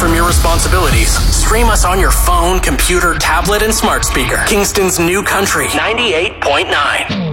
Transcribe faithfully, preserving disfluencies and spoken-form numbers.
from your responsibilities. Stream us on your phone, computer, tablet, and smart speaker. Kingston's new country, ninety-eight point nine.